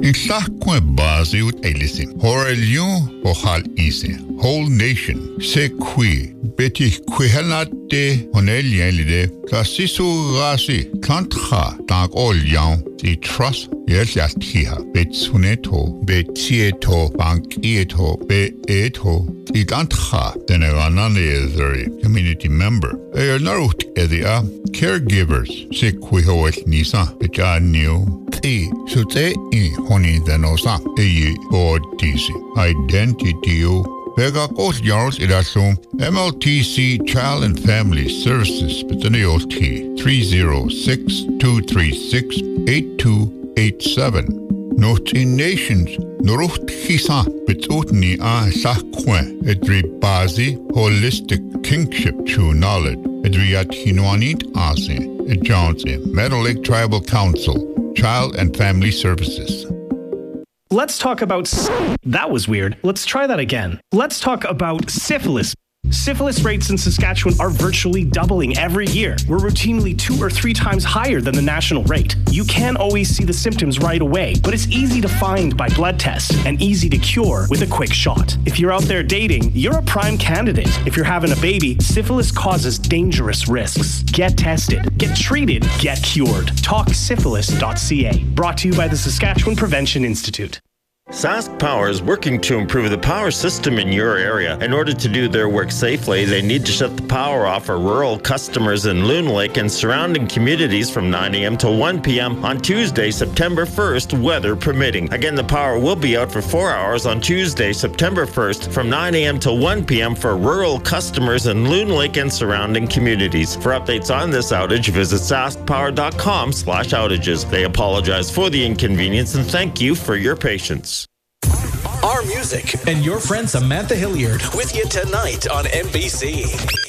In Sakwe Bazi ut Elisim, Horelion Ohal Ise, Whole Nation, Se Kui, Betty Quihelate, Honelielide, Classisu Rasi, Klantha, Tank All Young, the Trust, Yes Yastia, Betsuneto, Betieto, Bankieto, Beeto, the Gantha, Deneranane, community member. They are not Edia, caregivers, Se Quihoet Nisa, Bejanio. So they honey than osa or DC identity Vega Coast Yards Idasum MLTC Child and Family Services Betanio 306-236-8287 Noti Nations Norucht Hisa Betutni a Sakwe Edri Bazi Holistic Kingship True Knowledge Edriat Hinoanit Ase Edjonse Meadow Lake Tribal Council Child and Family Services. Let's talk about... That was weird. Let's try that again. Let's talk about syphilis. Syphilis rates in Saskatchewan are virtually doubling every year. We're routinely 2 or 3 times higher than the national rate. You can't always see the symptoms right away, but it's easy to find by blood tests and easy to cure with a quick shot. If you're out there dating, you're a prime candidate. If you're having a baby, syphilis causes dangerous risks. Get tested, get treated, get cured. TalkSyphilis.ca. Brought to you by the Saskatchewan Prevention Institute. Sask Power is working to improve the power system in your area. In order to do their work safely, they need to shut the power off for rural customers in Loon Lake and surrounding communities from 9 a.m. to 1 p.m. on Tuesday, September 1st, weather permitting. Again, the power will be out for 4 hours on Tuesday, September 1st from 9 a.m. to 1 p.m. for rural customers in Loon Lake and surrounding communities. For updates on this outage, visit saskpower.com/outages. They apologize for the inconvenience and thank you for your patience. Our music and your friend Samantha Hilliard with you tonight on MBC.